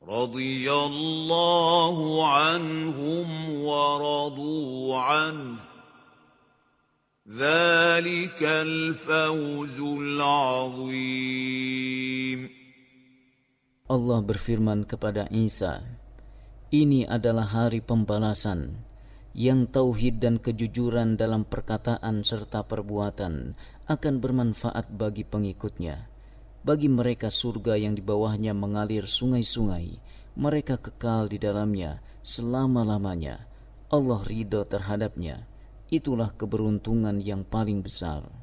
radhiyallahu anhum wa radu anhu dzalikal fawzul 'adzim. Allah berfirman kepada Isa, ini adalah hari pembalasan, yang tauhid dan kejujuran dalam perkataan serta perbuatan akan bermanfaat bagi pengikutnya. Bagi mereka surga yang di bawahnya mengalir sungai-sungai, mereka kekal di dalamnya selama-lamanya. Allah ridha terhadapnya. Itulah keberuntungan yang paling besar.